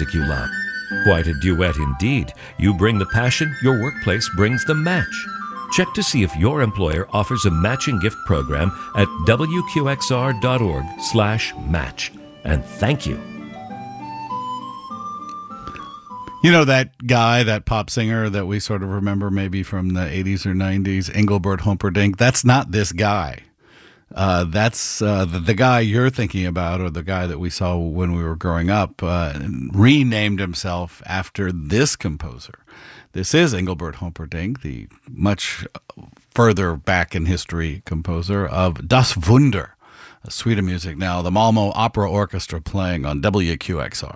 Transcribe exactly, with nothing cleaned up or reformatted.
music you love. Quite a duet indeed. You bring the passion, your workplace brings the match. Check to see if your employer offers a matching gift program at W Q X R dot org slash match. And thank you. You know that guy, that pop singer that we sort of remember maybe from the eighties or nineties, Engelbert Humperdinck? That's not this guy. Uh, that's uh, the, the guy you're thinking about, or the guy that we saw when we were growing up, uh, renamed himself after this composer. This is Engelbert Humperdinck, the much further back in history composer of Das Wunder, a suite of music now, the Malmö Opera Orchestra playing on W Q X R.